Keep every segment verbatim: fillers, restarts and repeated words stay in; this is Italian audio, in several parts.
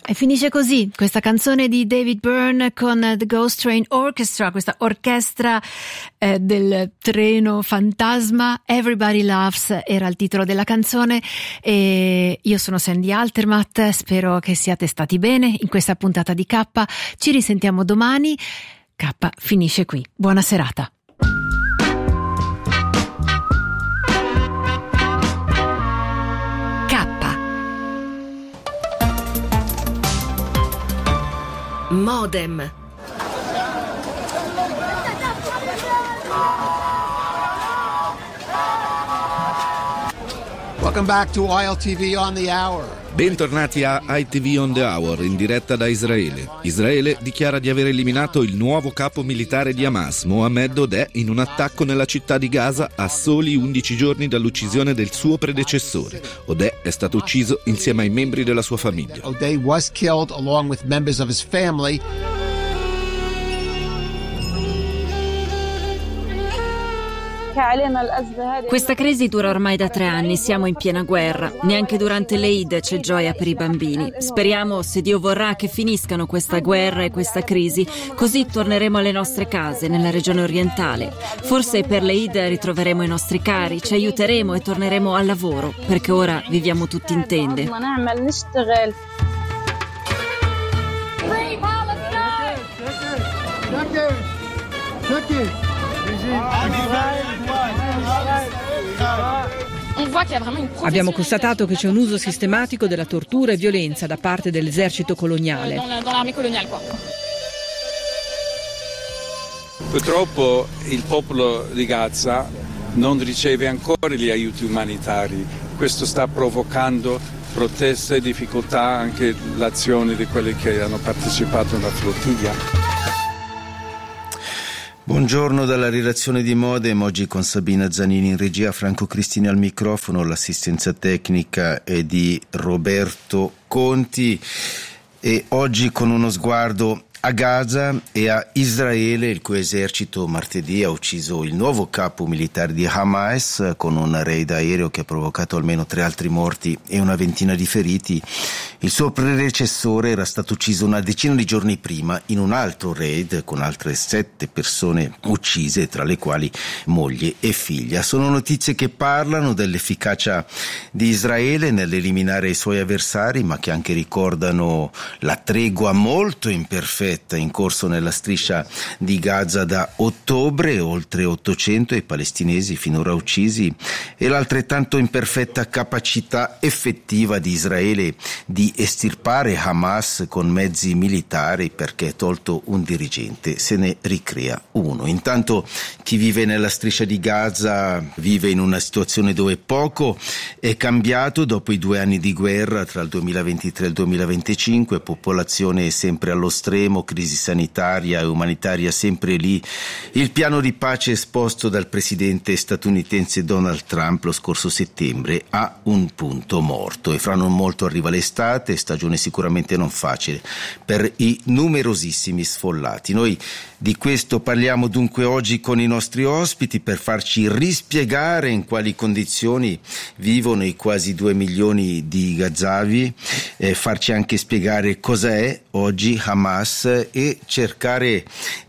E finisce così questa canzone di David Byrne con The Ghost Train Orchestra, questa orchestra eh, del treno fantasma. Everybody Loves era il titolo della canzone, e io sono Sandy Altermatt, spero che siate stati bene in questa puntata di K. Ci risentiamo domani. K finisce qui, buona serata. Modem. Welcome back to I L T V on the Hour. Bentornati a I T V on the Hour, in diretta da Israele. Israele dichiara di aver eliminato il nuovo capo militare di Hamas, Mohammed Odeh, in un attacco nella città di Gaza a soli undici giorni dall'uccisione del suo predecessore. Odeh è stato ucciso insieme ai membri della sua famiglia. Odeh was killed along with members of his family. Questa crisi dura ormai da tre anni, siamo in piena guerra. Neanche durante l'Eid c'è gioia per i bambini. Speriamo, se Dio vorrà, che finiscano questa guerra e questa crisi, così torneremo alle nostre case nella regione orientale. Forse per l'Eid ritroveremo i nostri cari, ci aiuteremo e torneremo al lavoro, perché ora viviamo tutti in tende. Abbiamo constatato che c'è un uso sistematico della tortura e violenza da parte dell'esercito coloniale. Purtroppo il popolo di Gaza non riceve ancora gli aiuti umanitari. Questo sta provocando proteste e difficoltà anche l'azione di quelli che hanno partecipato alla flottiglia. Buongiorno dalla redazione di Modem, oggi con Sabina Zanini in regia, Franco Cristini al microfono, l'assistenza tecnica è di Roberto Conti, e oggi con uno sguardo a Gaza e a Israele, il cui esercito martedì ha ucciso il nuovo capo militare di Hamas con un raid aereo che ha provocato almeno tre altri morti e una ventina di feriti. Il suo predecessore era stato ucciso una decina di giorni prima in un altro raid con altre sette persone uccise, tra le quali moglie e figlia. Sono notizie che parlano dell'efficacia di Israele nell'eliminare i suoi avversari, ma che anche ricordano la tregua molto imperfetta in corso nella striscia di Gaza da ottobre, oltre ottocento i palestinesi finora uccisi, e l'altrettanto imperfetta capacità effettiva di Israele di estirpare Hamas con mezzi militari, perché tolto un dirigente se ne ricrea uno. Intanto chi vive nella striscia di Gaza vive in una situazione dove poco è cambiato dopo i due anni di guerra tra il duemilaventitré e il duemilaventicinque, popolazione sempre allo stremo, crisi sanitaria e umanitaria sempre lì, il piano di pace esposto dal presidente statunitense Donald Trump lo scorso settembre ha un punto morto, e fra non molto arriva l'estate, stagione sicuramente non facile per i numerosissimi sfollati. Noi di questo parliamo dunque oggi con i nostri ospiti per farci rispiegare in quali condizioni vivono i quasi due milioni di gazavi, eh, farci anche spiegare cosa è oggi Hamas e cercare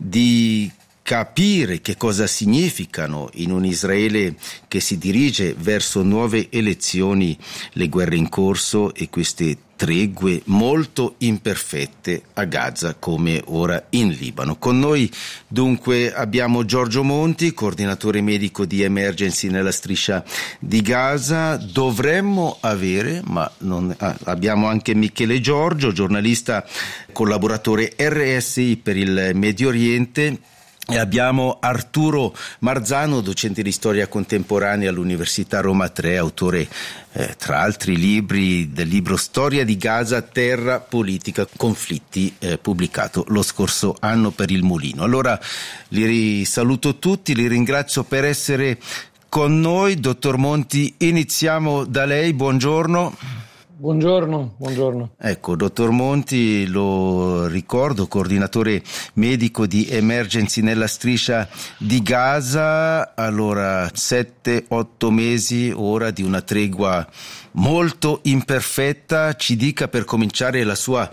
di capire che cosa significano in un Israele che si dirige verso nuove elezioni le guerre in corso e queste tregue molto imperfette a Gaza come ora in Libano. Con noi dunque abbiamo Giorgio Monti, coordinatore medico di Emergency nella striscia di Gaza. Dovremmo avere, ma non, ah, abbiamo anche Michele Giorgio, giornalista collaboratore R S I per il Medio Oriente. E abbiamo Arturo Marzano, docente di storia contemporanea all'Università Roma tre, autore eh, tra altri libri del libro Storia di Gaza, Terra, Politica, Conflitti, eh, pubblicato lo scorso anno per il Mulino. Allora li saluto tutti, li ringrazio per essere con noi. Dottor Monti, iniziamo da lei, buongiorno. Buongiorno, buongiorno. Ecco, dottor Monti, lo ricordo, coordinatore medico di Emergency nella striscia di Gaza. Allora, sette otto mesi ora di una tregua molto imperfetta. Ci dica per cominciare la sua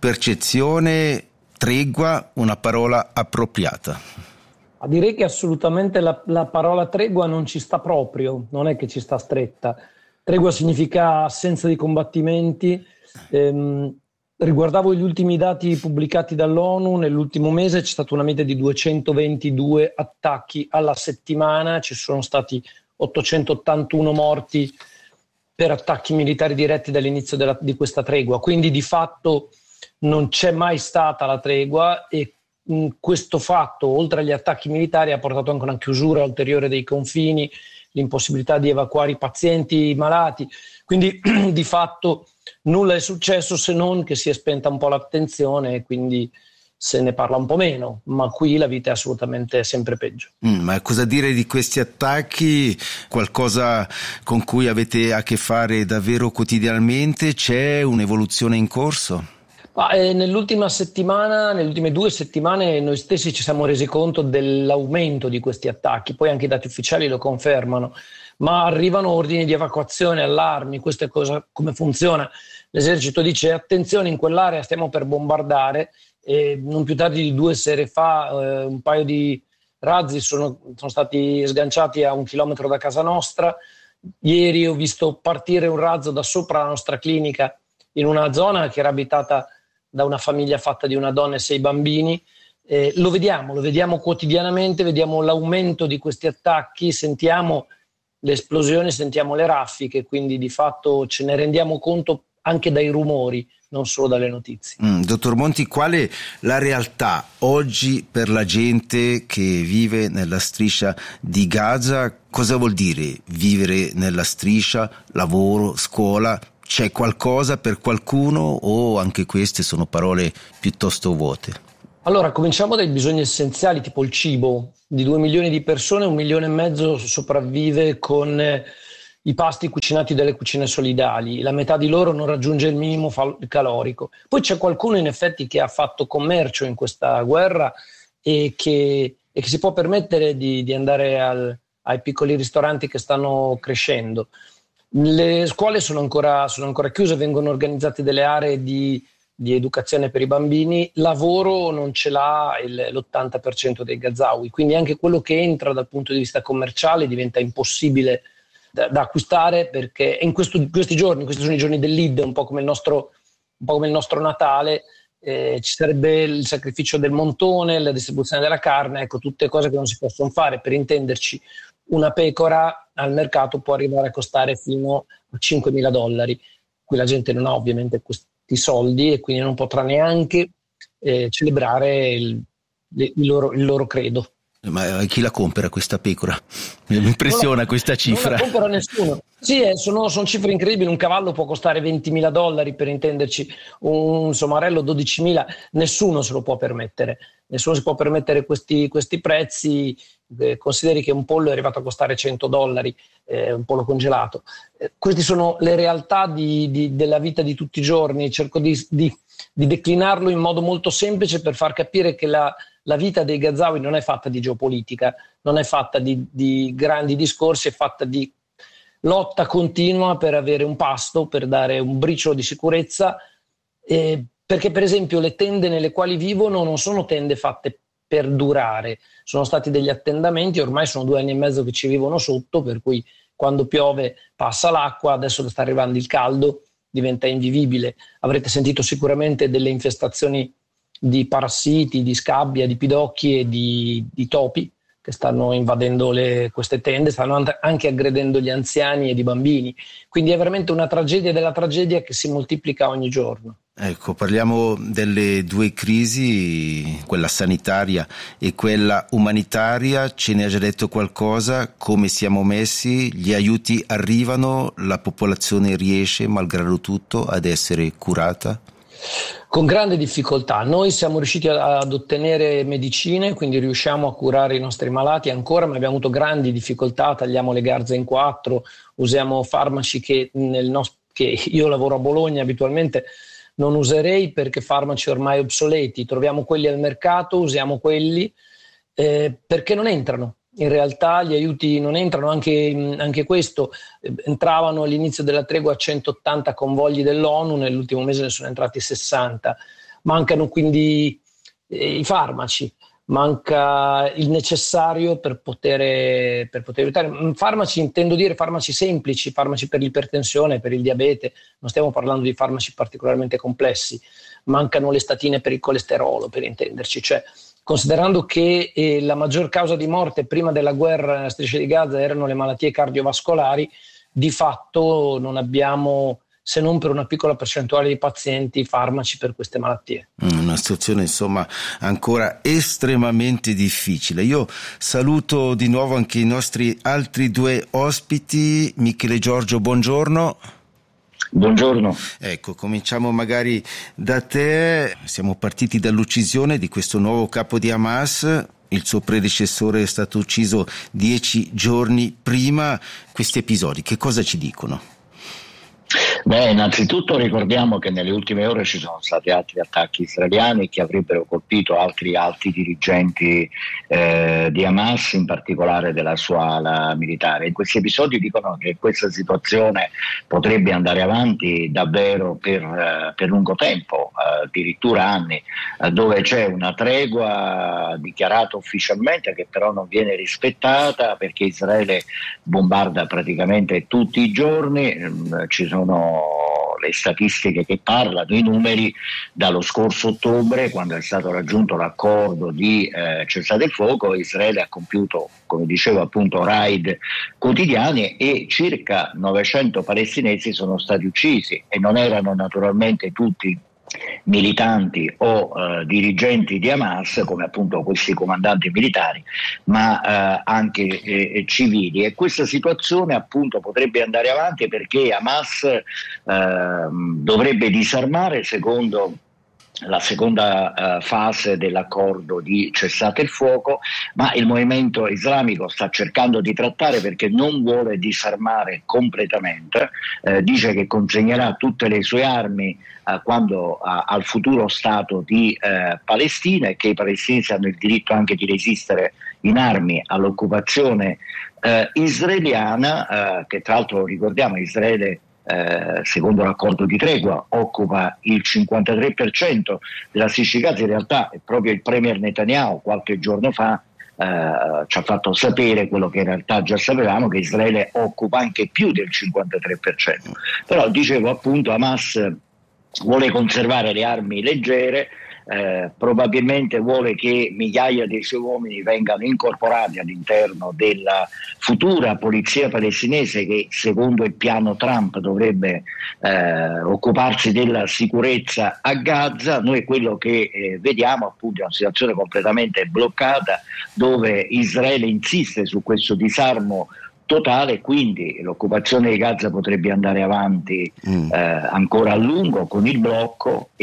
percezione. Tregua, una parola appropriata. Direi che assolutamente la, la parola tregua non ci sta proprio, non è che ci sta stretta. Tregua significa assenza di combattimenti. Ehm, riguardavo gli ultimi dati pubblicati dall'ONU, nell'ultimo mese c'è stata una media di duecentoventidue attacchi alla settimana, ci sono stati ottocentottantuno morti per attacchi militari diretti dall'inizio della, di questa tregua, quindi di fatto non c'è mai stata la tregua e mh, questo fatto, oltre agli attacchi militari, ha portato anche una chiusura ulteriore dei confini, l'impossibilità di evacuare i pazienti, i malati, quindi di fatto nulla è successo se non che si è spenta un po' l'attenzione e quindi se ne parla un po' meno, ma qui la vita è assolutamente sempre peggio. Mm, ma cosa dire di questi attacchi? Qualcosa con cui avete a che fare davvero quotidianamente? C'è un'evoluzione in corso? Ma, eh, nell'ultima settimana, nelle ultime due settimane noi stessi ci siamo resi conto dell'aumento di questi attacchi, poi anche i dati ufficiali lo confermano, ma arrivano ordini di evacuazione, allarmi, questo è cosa, come funziona. L'esercito dice attenzione, in quell'area stiamo per bombardare e non più tardi di due sere fa eh, un paio di razzi sono, sono stati sganciati a un chilometro da casa nostra. Ieri ho visto partire un razzo da sopra la nostra clinica in una zona che era abitata da una famiglia fatta di una donna e sei bambini. Eh, lo vediamo, lo vediamo quotidianamente, vediamo l'aumento di questi attacchi, sentiamo le esplosioni, sentiamo le raffiche, quindi di fatto ce ne rendiamo conto anche dai rumori, non solo dalle notizie. Mm, dottor Monti, qual è la realtà oggi per la gente che vive nella striscia di Gaza? Cosa vuol dire vivere nella striscia, lavoro, scuola? C'è qualcosa per qualcuno o anche queste sono parole piuttosto vuote? Allora, cominciamo dai bisogni essenziali, tipo il cibo. Di due milioni di persone, un milione e mezzo sopravvive con eh, i pasti cucinati dalle cucine solidali. La metà di loro non raggiunge il minimo fal- calorico. Poi c'è qualcuno in effetti che ha fatto commercio in questa guerra e che, e che si può permettere di, di andare al, ai piccoli ristoranti che stanno crescendo. Le scuole sono ancora, sono ancora chiuse, vengono organizzate delle aree di, di educazione per i bambini, lavoro non ce l'ha il, l'ottanta per cento dei gazawi, quindi anche quello che entra dal punto di vista commerciale diventa impossibile da, da acquistare, perché in, questo, in questi giorni, questi sono i giorni dell'Id, un po' come il nostro, un po' come il nostro Natale, eh, ci sarebbe il sacrificio del montone, la distribuzione della carne, ecco, tutte cose che non si possono fare. Per intenderci, una pecora al mercato può arrivare a costare fino a cinquemila dollari. Qui la gente non ha ovviamente questi soldi e quindi non potrà neanche eh, celebrare il, il, loro, il loro credo. Ma chi la compra questa pecora? Mi impressiona questa cifra. Non la compra nessuno. Sì, eh, sono, sono cifre incredibili. Un cavallo può costare ventimila dollari, per intenderci, un somarello dodicimila. Nessuno se lo può permettere. Nessuno si può permettere questi, questi prezzi. Eh, consideri che un pollo è arrivato a costare cento dollari, eh, un pollo congelato. Eh, queste sono le realtà di, di, della vita di tutti i giorni. Cerco di, di, di declinarlo in modo molto semplice per far capire che la La vita dei gazawi non è fatta di geopolitica, non è fatta di, di grandi discorsi, è fatta di lotta continua per avere un pasto, per dare un briciolo di sicurezza, eh, perché per esempio le tende nelle quali vivono non sono tende fatte per durare, sono stati degli attendamenti, ormai sono due anni e mezzo che ci vivono sotto, per cui quando piove passa l'acqua, adesso sta arrivando il caldo, diventa invivibile. Avrete sentito sicuramente delle infestazioni di parassiti, di scabbia, di pidocchi e di, di topi che stanno invadendo le, queste tende, stanno anche aggredendo gli anziani e i bambini. Quindi è veramente una tragedia della tragedia che si moltiplica ogni giorno. Ecco, parliamo delle due crisi, quella sanitaria e quella umanitaria. Ce ne ha già detto qualcosa? Come siamo messi? Gli aiuti arrivano? La popolazione riesce, malgrado tutto, ad essere curata? Con grande difficoltà. Noi siamo riusciti ad ottenere medicine, quindi riusciamo a curare i nostri malati ancora, ma abbiamo avuto grandi difficoltà. Tagliamo le garze in quattro, usiamo farmaci che nel, nos- che io lavoro a Bologna abitualmente non userei, perché farmaci ormai obsoleti, troviamo quelli al mercato, usiamo quelli eh, perché non entrano. In realtà gli aiuti non entrano, anche, anche questo, eh, entravano all'inizio della tregua centottanta convogli dell'ONU, nell'ultimo mese ne sono entrati sessanta, mancano quindi eh, i farmaci, manca il necessario per poter, per poter aiutare. Farmaci intendo dire farmaci semplici, farmaci per l'ipertensione, per il diabete, non stiamo parlando di farmaci particolarmente complessi, mancano le statine per il colesterolo, per intenderci, cioè considerando che eh, la maggior causa di morte prima della guerra nella striscia di Gaza erano le malattie cardiovascolari, di fatto non abbiamo, se non per una piccola percentuale di pazienti, farmaci per queste malattie. Una situazione insomma ancora estremamente difficile. Io saluto di nuovo anche i nostri altri due ospiti. Michele Giorgio, buongiorno. Buongiorno. Ecco, cominciamo magari da te. Siamo partiti dall'uccisione di questo nuovo capo di Hamas. Il suo predecessore è stato ucciso dieci giorni prima. Questi episodi che cosa ci dicono? Beh, innanzitutto ricordiamo che nelle ultime ore ci sono stati altri attacchi israeliani che avrebbero colpito altri alti dirigenti eh, di Hamas, in particolare della sua ala militare. In questi episodi dicono che questa situazione potrebbe andare avanti davvero per, eh, per lungo tempo, eh, addirittura anni, eh, dove c'è una tregua dichiarata ufficialmente che però non viene rispettata, perché Israele bombarda praticamente tutti i giorni. Eh, ci sono le statistiche che parlano, i numeri dallo scorso ottobre, quando è stato raggiunto l'accordo di eh, cessate il fuoco. Israele ha compiuto, come dicevo appunto, raid quotidiani e circa novecento palestinesi sono stati uccisi, e non erano naturalmente tutti militanti o eh, dirigenti di Hamas, come appunto questi comandanti militari, ma eh, anche eh, civili. E questa situazione appunto potrebbe andare avanti perché Hamas eh, dovrebbe disarmare secondo la seconda uh, fase dell'accordo di cessate il fuoco, ma il movimento islamico sta cercando di trattare, perché non vuole disarmare completamente, eh, dice che consegnerà tutte le sue armi uh, quando uh, al futuro Stato di uh, Palestina, e che i palestinesi hanno il diritto anche di resistere in armi all'occupazione uh, israeliana, uh, che tra l'altro ricordiamo Israele, Eh, secondo l'accordo di tregua, occupa il cinquantatré per cento della striscia di Gaza. In realtà è proprio il premier Netanyahu qualche giorno fa eh, ci ha fatto sapere quello che in realtà già sapevamo, che Israele occupa anche più del cinquantatré per cento. Però dicevo appunto, Hamas vuole conservare le armi leggere, Eh, probabilmente vuole che migliaia dei suoi uomini vengano incorporati all'interno della futura polizia palestinese, che secondo il piano Trump dovrebbe eh, occuparsi della sicurezza a Gaza. Noi quello che eh, vediamo appunto è una situazione completamente bloccata, dove Israele insiste su questo disarmo totale, quindi l'occupazione di Gaza potrebbe andare avanti mm. eh, ancora a lungo con il blocco e,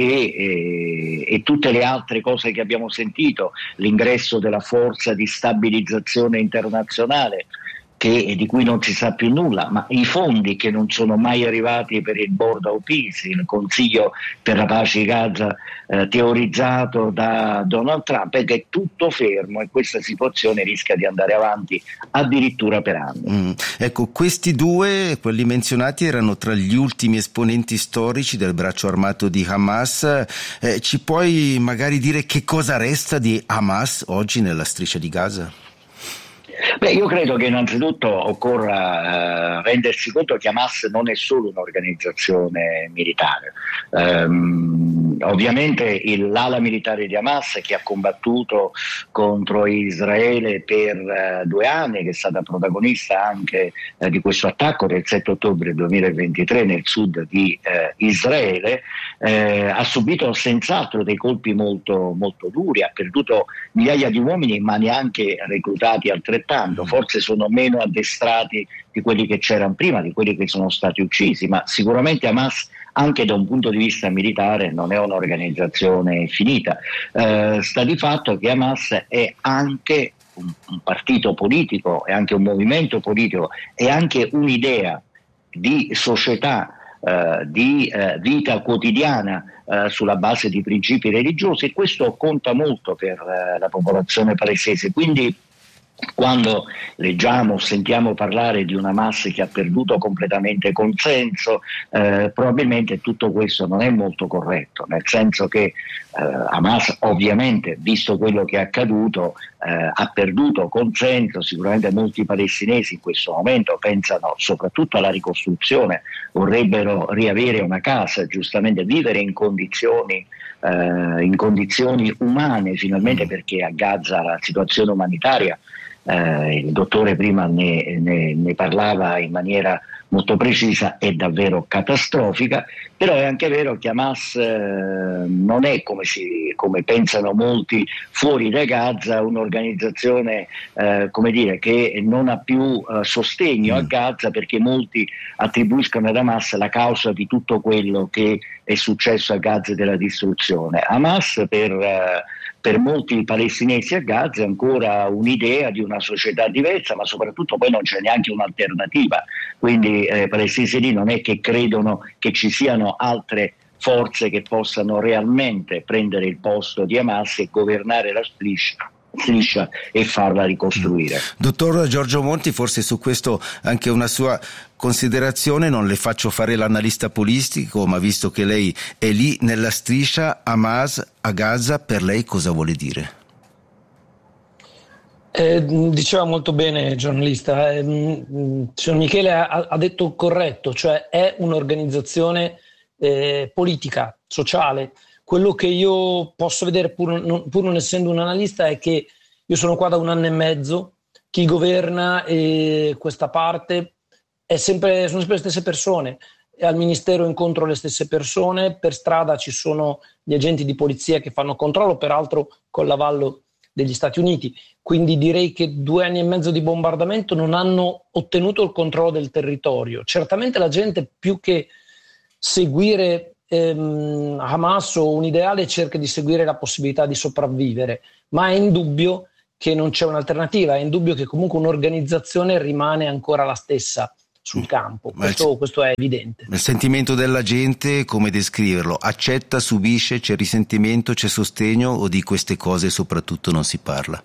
e, e tutte le altre cose che abbiamo sentito, l'ingresso della forza di stabilizzazione internazionale, che, di cui non si sa più nulla, ma i fondi che non sono mai arrivati per il Board of Peace, il Consiglio per la pace di Gaza eh, teorizzato da Donald Trump, è che è tutto fermo, e questa situazione rischia di andare avanti addirittura per anni. Mm. Ecco, questi due, quelli menzionati, erano tra gli ultimi esponenti storici del braccio armato di Hamas. Eh, ci puoi magari dire che cosa resta di Hamas oggi nella striscia di Gaza? Beh, io credo che innanzitutto occorra eh, rendersi conto che Hamas non è solo un'organizzazione militare. Um, ovviamente il, l'ala militare di Hamas, che ha combattuto contro Israele per eh, due anni, che è stata protagonista anche eh, di questo attacco del sette ottobre duemilaventitré nel sud di eh, Israele, eh, ha subito senz'altro dei colpi molto, molto duri, ha perduto migliaia di uomini, ma neanche reclutati altrettanto. Forse sono meno addestrati di quelli che c'erano prima, di quelli che sono stati uccisi, ma sicuramente Hamas, anche da un punto di vista militare, non è un'organizzazione finita. Eh, sta di fatto che Hamas è anche un, un partito politico, è anche un movimento politico, è anche un'idea di società eh, di eh, vita quotidiana eh, sulla base di principi religiosi, e questo conta molto per eh, la popolazione palestinese. Quindi quando leggiamo o sentiamo parlare di una Hamas che ha perduto completamente consenso, eh, probabilmente tutto questo non è molto corretto, nel senso che eh, Hamas, ovviamente, visto quello che è accaduto, eh, ha perduto consenso. Sicuramente molti palestinesi in questo momento pensano soprattutto alla ricostruzione, vorrebbero riavere una casa, giustamente vivere in condizioni eh, in condizioni umane finalmente, perché a Gaza la situazione umanitaria, Eh, il dottore prima ne, ne, ne parlava in maniera molto precisa, è davvero catastrofica. Però è anche vero che Hamas eh, non è, come, si, come pensano molti fuori da Gaza, un'organizzazione eh, come dire, che non ha più eh, sostegno a Gaza, perché molti attribuiscono ad Hamas la causa di tutto quello che è successo a Gaza e della distruzione. Hamas per eh, Per molti palestinesi a Gaza è ancora un'idea di una società diversa, ma soprattutto poi non c'è neanche un'alternativa. Quindi eh, i palestinesi lì non è che credono che ci siano altre forze che possano realmente prendere il posto di Hamas e governare la striscia. striscia e farla ricostruire. Dottor Giorgio Monti, forse su questo anche una sua considerazione. Non le faccio fare l'analista politico, ma visto che lei è lì nella striscia, Hamas a Gaza per lei cosa vuole dire? Eh, diceva molto bene il giornalista, eh, signor Michele ha, ha detto corretto, cioè è un'organizzazione eh, politica, sociale. Quello che io posso vedere, pur non, pur non essendo un analista, è che io sono qua da un anno e mezzo, chi governa eh, questa parte è sempre, sono sempre le stesse persone, e al ministero incontro le stesse persone, per strada ci sono gli agenti di polizia che fanno controllo, peraltro con l'avallo degli Stati Uniti. Quindi direi che due anni e mezzo di bombardamento non hanno ottenuto il controllo del territorio. Certamente la gente, più che seguire ehm, Hamas o un ideale, cerca di seguire la possibilità di sopravvivere, ma è indubbio che non c'è un'alternativa, è indubbio che comunque un'organizzazione rimane ancora la stessa sul campo, questo, il, questo è evidente. Il sentimento della gente, come descriverlo? Accetta, subisce, c'è risentimento, c'è sostegno, o di queste cose soprattutto non si parla?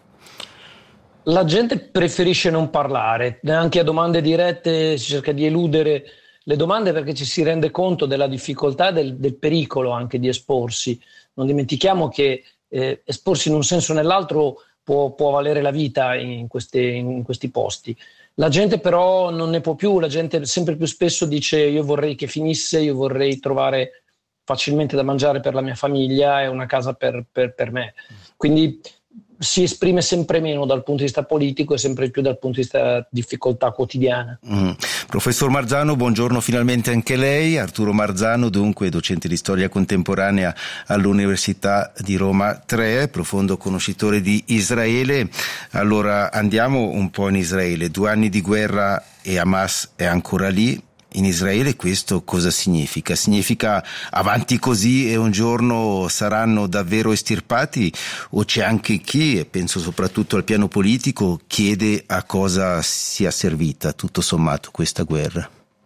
La gente preferisce non parlare, anche a domande dirette si cerca di eludere le domande, perché ci si rende conto della difficoltà e del, del pericolo anche di esporsi. Non dimentichiamo che eh, esporsi in un senso o nell'altro può, può valere la vita in, queste, in questi posti. La gente però non ne può più, la gente sempre più spesso dice: io vorrei che finisse, io vorrei trovare facilmente da mangiare per la mia famiglia e una casa per, per, per me. Quindi si esprime sempre meno dal punto di vista politico e sempre più dal punto di vista difficoltà quotidiana. Mm. Professor Marzano, buongiorno finalmente anche lei. Arturo Marzano, dunque docente di storia contemporanea all'Università di Roma tre, profondo conoscitore di Israele. Allora andiamo un po' in Israele. Due anni di guerra e Hamas è ancora lì. In Israele questo cosa significa? Significa avanti così e un giorno saranno davvero estirpati, o c'è anche chi, e penso soprattutto al piano politico, chiede a cosa sia servita tutto sommato questa guerra?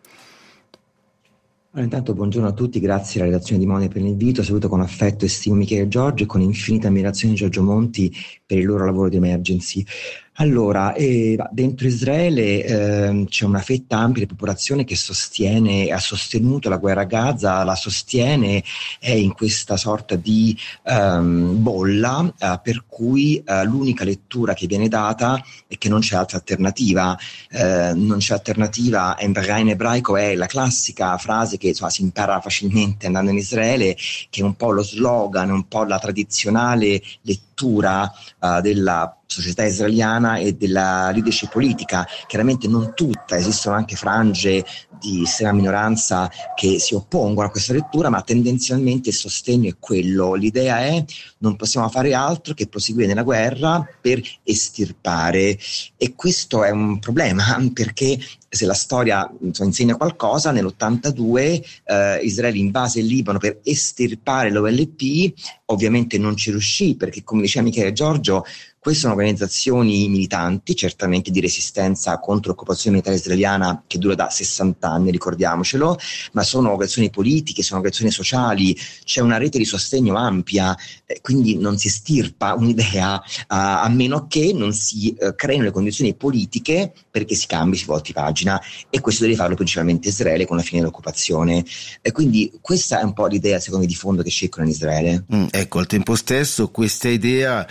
Allora, intanto buongiorno a tutti, grazie alla redazione di Mone per l'invito, saluto con affetto e stimo Michele Giorgio e con infinita ammirazione Giorgio Monti per il loro lavoro di Emergency. Allora, eh, dentro Israele eh, c'è una fetta ampia di popolazione che sostiene, ha sostenuto la guerra a Gaza, la sostiene, è in questa sorta di um, bolla uh, per cui uh, l'unica lettura che viene data è che non c'è altra alternativa, uh, non c'è alternativa in ebraico, è la classica frase che insomma, si impara facilmente andando in Israele, che è un po' lo slogan, un po' la tradizionale lettura uh, della società israeliana e della leadership politica. Chiaramente non tutta, esistono anche frange di estrema minoranza che si oppongono a questa lettura, ma tendenzialmente il sostegno è quello. L'idea è: non possiamo fare altro che proseguire nella guerra per estirpare, e questo è un problema, perché se la storia insomma, insegna qualcosa, nell'ottantadue eh, Israele invase il Libano per estirpare l'O L P, ovviamente non ci riuscì, perché come diceva Michele Giorgio Queste sono organizzazioni militanti, certamente di resistenza contro l'occupazione militare israeliana che dura da sessanta anni, ricordiamocelo, ma sono organizzazioni politiche, sono organizzazioni sociali, c'è una rete di sostegno ampia, eh, quindi non si stirpa un'idea a, a meno che non si eh, creino le condizioni politiche perché si cambi, si volti pagina, e questo deve farlo principalmente Israele con la fine dell'occupazione. E quindi questa è un po' l'idea, secondo me, di fondo che circola in Israele. Mm, ecco, al tempo stesso questa idea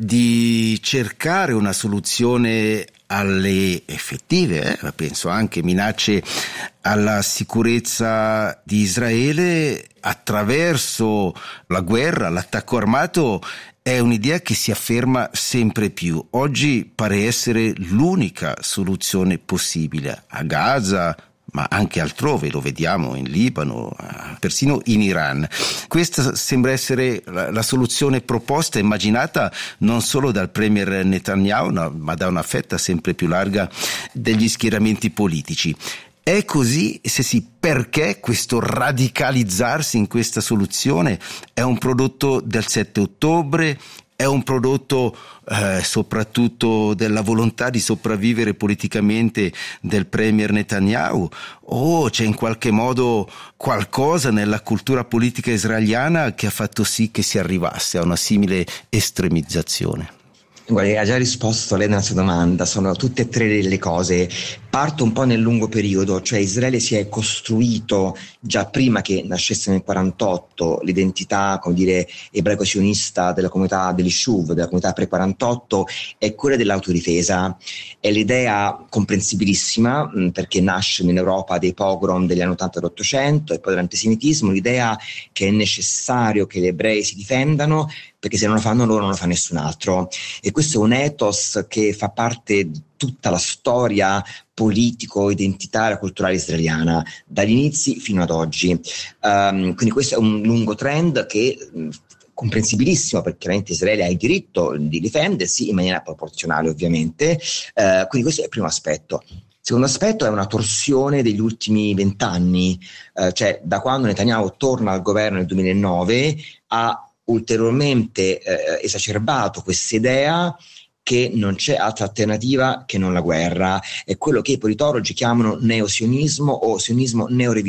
di cercare una soluzione alle effettive, eh, penso anche minacce alla sicurezza di Israele attraverso la guerra, l'attacco armato, è un'idea che si afferma sempre più. Oggi pare essere l'unica soluzione possibile a Gaza, ma anche altrove, lo vediamo in Libano, persino in Iran. Questa sembra essere la, la soluzione proposta e immaginata non solo dal premier Netanyahu, no, ma da una fetta sempre più larga degli schieramenti politici. È così? Se sì, perché questo radicalizzarsi in questa soluzione? È un prodotto del sette ottobre? È un prodotto eh, soprattutto della volontà di sopravvivere politicamente del premier Netanyahu, o c'è in qualche modo qualcosa nella cultura politica israeliana che ha fatto sì che si arrivasse a una simile estremizzazione? Guarda, ha già risposto lei nella sua domanda, sono tutte e tre le cose. Parto un po' nel lungo periodo, cioè Israele si è costruito già prima che nascesse nel quarantotto l'identità, come dire, ebraico-sionista della comunità dell'Ishuv, della comunità pre-quarantotto, è quella dell'autodifesa. È l'idea comprensibilissima mh, perché nasce in Europa dei pogrom degli anni ottanta dell'Ottocento e poi dell'antisemitismo, l'idea che è necessario che gli ebrei si difendano perché se non lo fanno loro non lo fa nessun altro. E questo è un ethos che fa parte di tutta la storia politico-identitaria, culturale israeliana, dagli inizi fino ad oggi. Um, quindi questo è un lungo trend che mh, comprensibilissimo, perché chiaramente Israele ha il diritto di difendersi in maniera proporzionale, ovviamente. Uh, quindi questo è il primo aspetto. Il secondo aspetto è una torsione degli ultimi vent'anni, uh, cioè da quando Netanyahu torna al governo nel duemilanove ha ulteriormente eh, esacerbato questa idea che non c'è altra alternativa che non la guerra. È quello che i politologi chiamano neosionismo o sionismo neorevisionismo.